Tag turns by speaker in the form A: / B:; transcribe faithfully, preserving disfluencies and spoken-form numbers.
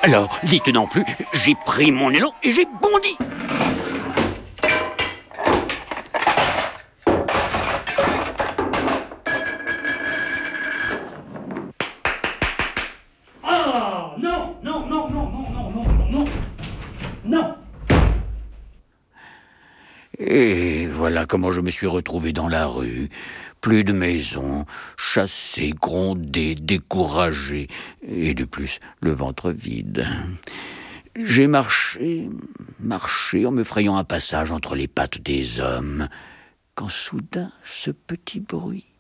A: Alors, dites non plus, j'ai pris mon élan et j'ai bondi.
B: Ah, non, non, non, non, non, non, non, non, non, non.
A: Et voilà comment je me suis retrouvé dans la rue. Plus de maison, chassé, grondé, découragé, et de plus, le ventre vide. J'ai marché, marché en me frayant un passage entre les pattes des hommes, quand soudain ce petit bruit